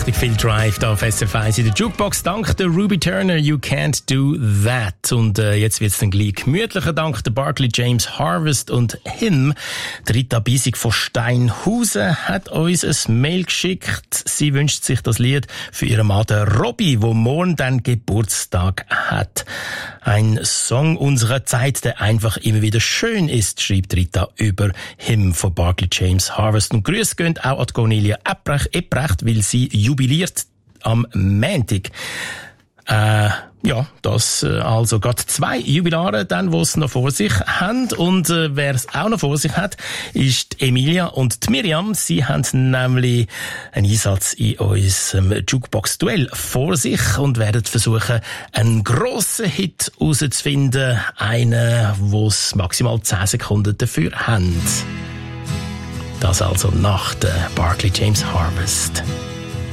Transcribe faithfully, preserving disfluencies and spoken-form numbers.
Richtig viel Drive da auf S F eins in der Jukebox. Dank der Ruby Turner, You Can't Do That. Und äh, jetzt wird's dann gleich gemütlicher. Dank der Barclay James Harvest und Him. Rita Biesig von Steinhausen hat uns ein Mail geschickt. Sie wünscht sich das Lied für ihren Mann, der Robby, der morgen dann Geburtstag hat. Ein Song unserer Zeit, der einfach immer wieder schön ist, schreibt Rita über Him von Barclay James Harvest. Und Grüße gehen auch an Cornelia Ebrecht, weil sie jubiliert am Montag. Äh, ja, das äh, also gerade zwei Jubilare dann, die es noch vor sich haben. Und äh, wer es auch noch vor sich hat, ist die Emilia und die Miriam. Sie haben nämlich einen Einsatz in unserem Jukebox-Duell vor sich und werden versuchen, einen grossen Hit herauszufinden. Einen, wo es maximal zehn Sekunden dafür haben. Das also nach der Barclay James Harvest.